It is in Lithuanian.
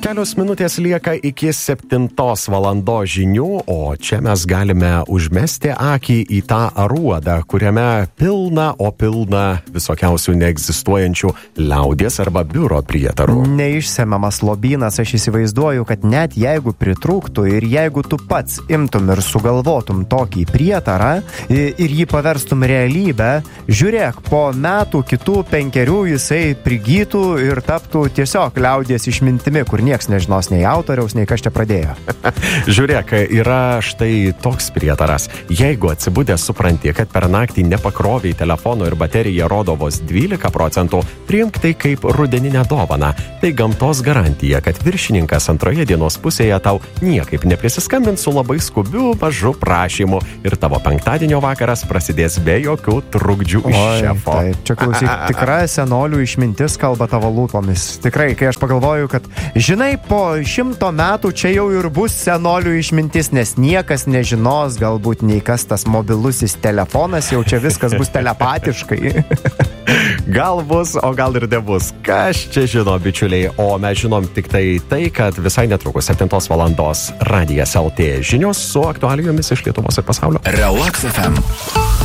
Kelios minutės lieka iki 7 valandos žinių, o čia mes galime užmesti akį į tą aruodą, kuriame pilna visokiausių neegzistuojančių liaudies arba biuro prietarų. Neišsemiamas lobynas, aš įsivaizduoju, kad net jeigu pritrūktų ir jeigu tu pats imtum ir sugalvotum tokį prietarą ir jį paverstum realybę, žiūrėk, po metų kitų 5 jisai prigytų ir taptų tiesiog liaudies išmintimi, kur nieks nežinos nei autoriaus, nei kas čia pradėjo. Žiūrėk, yra štai toks prietaras. Jeigu atsibudęs supranti, kad per naktį nepakroviai telefono ir baterija rodo vos 12%, priimk tai kaip rudeninę dovaną. Tai gamtos garantija, kad viršininkas antroje dienos pusėje tau niekaip neprisiskambins su labai skubiu mažu prašymu ir tavo penktadienio vakaras prasidės be jokių trukdžių iš šefo. Taip, čia klausyk, tikra senolių išmintis kalba tavo lūpomis. Tikrai, kai aš pagalvoju, kad žinai, po 100 metų čia jau ir bus senolių išmintis, nes niekas nežinos galbūt nei kas tas mobilusis telefonas, jau čia viskas bus telepatiškai. Gal bus, o gal ir nebus. Kas čia žino, bičiuliai, o mes žinom tik tai, kad visai netrukus 7 valandos Radijas LT žinios su aktualijomis iš Lietuvos ir pasaulio. Relax FM.